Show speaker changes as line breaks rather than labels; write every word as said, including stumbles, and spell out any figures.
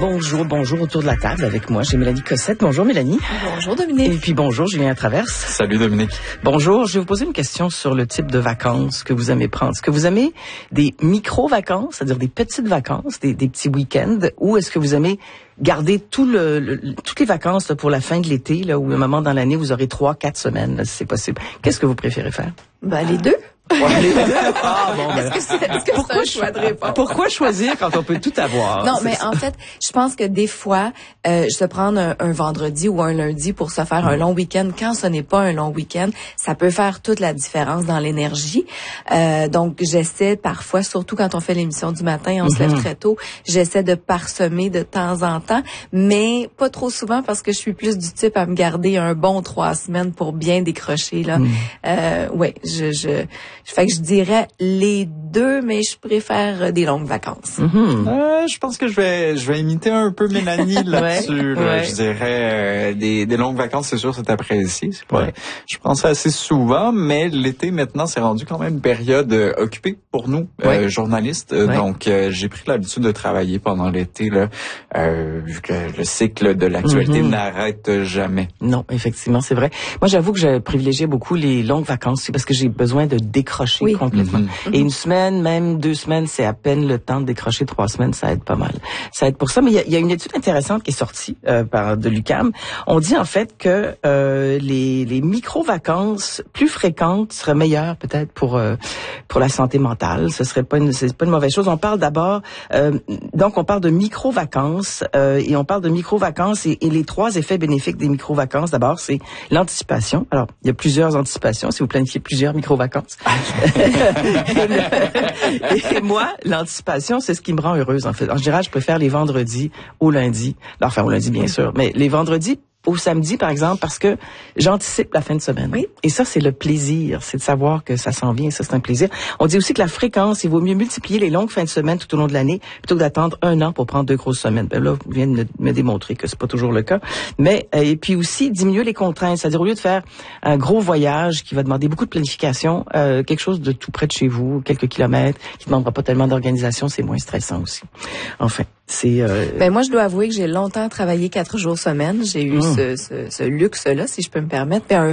Bonjour, bonjour autour de la table avec moi. J'ai Mélanie Cossette. Bonjour Mélanie.
Bonjour Dominique.
Et puis bonjour Julien Traverse.
Salut Dominique.
Bonjour, je vais vous poser une question sur le type de vacances que vous aimez prendre. Est-ce que vous aimez des micro-vacances, c'est-à-dire des petites vacances, des, des petits week-ends, ou est-ce que vous aimez garder tout le, le, toutes les vacances là, pour la fin de l'été, là, ou un moment dans l'année, vous aurez trois, quatre semaines, là, si c'est possible. Qu'est-ce que vous préférez faire?
Ben, les deux.
Ouais, les deux. Ah, bon, ben,
est-ce que c'est, est-ce que
pourquoi,
c'est un choix de réponse?
Pourquoi choisir quand on peut tout avoir?
Non,
c'est
mais
ça.
en fait, je pense que des fois, euh, se prendre un, un vendredi ou un lundi pour se faire un long week-end, quand ce n'est pas un long week-end, ça peut faire toute la différence dans l'énergie. Euh, donc, j'essaie parfois, surtout quand on fait l'émission du matin, on mm-hmm. se lève très tôt, j'essaie de parsemer de temps en temps, mais pas trop souvent parce que je suis plus du type à me garder un bon trois semaines pour bien décrocher, là. Mm. Euh, ouais, je, je, fait que je dirais les deux, mais je préfère des longues vacances.
Mm-hmm.
Euh, je pense que je vais, je vais imiter un peu Mélanie là-dessus.
ouais,
là.
ouais.
Je dirais euh, des, des longues vacances, c'est sûr, c'est apprécié. C'est pas,
ouais.
Je pense assez souvent, mais l'été maintenant, c'est rendu quand même une période euh, occupée pour nous,
ouais.
euh, journalistes. Euh,
ouais.
Donc, euh, j'ai pris l'habitude de travailler pendant l'été, là, euh, vu que le cycle de l'actualité mm-hmm. n'arrête jamais.
Non, effectivement, c'est vrai. Moi, j'avoue que je privilégiais beaucoup les longues vacances, parce que j'ai besoin de décrocher oui. complètement. Mm-hmm. Et une semaine, même deux semaines, c'est à peine le temps de décrocher. Trois semaines, ça aide pas mal. Ça aide pour ça. Mais il y a, il y a une étude intéressante qui est sortie euh, par de l'U Q A M. On dit en fait que euh, les, les micro-vacances plus fréquentes seraient meilleures peut-être pour euh, pour la santé mentale. Ce serait pas une, c'est pas une mauvaise chose. On parle d'abord, euh, donc on parle de micro-vacances euh, et on parle de micro-vacances et, et les trois effets bénéfiques des micro-vacances. D'abord, c'est l'anticipation. Alors, il y a plusieurs anticipations. Si vous planifiez plusieurs micro-vacances. Et moi, l'anticipation, c'est ce qui me rend heureuse, en fait. En général, je préfère les vendredis au lundi. Enfin, au lundi, bien sûr. Mais les vendredis au samedi, par exemple, parce que j'anticipe la fin de semaine.
Oui.
Et ça, c'est le plaisir. C'est de savoir que ça s'en vient. Ça, c'est un plaisir. On dit aussi que la fréquence, il vaut mieux multiplier les longues fins de semaine tout au long de l'année plutôt que d'attendre un an pour prendre deux grosses semaines. Ben là, vous venez de me démontrer que c'est pas toujours le cas. Mais, euh, et puis aussi, diminuer les contraintes. C'est-à-dire, au lieu de faire un gros voyage qui va demander beaucoup de planification, euh, quelque chose de tout près de chez vous, quelques kilomètres, qui ne demandera pas tellement d'organisation, c'est moins stressant aussi. Enfin, c'est... Euh...
Ben, moi, je dois avouer que j'ai longtemps travaillé quatre jours semaine. J'ai eu mmh. ce, ce, ce luxe-là, si je peux me permettre. Puis un